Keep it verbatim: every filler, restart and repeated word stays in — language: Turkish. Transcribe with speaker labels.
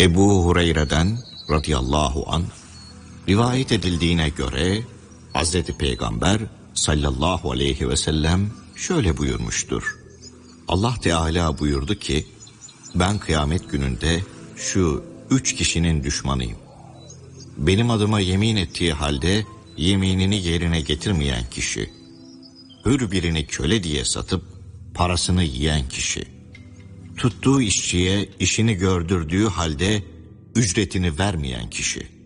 Speaker 1: Ebu Hureyre'den radıyallahu anh rivayet edildiğine göre Hazreti Peygamber sallallahu aleyhi ve sellem şöyle buyurmuştur. Allah Teala buyurdu ki, ben kıyamet gününde şu üç kişinin düşmanıyım. Benim adıma yemin ettiği halde yeminini yerine getirmeyen kişi, hür birini köle diye satıp parasını yiyen kişi, tuttuğu işçiye işini gördürdüğü halde ücretini vermeyen kişi.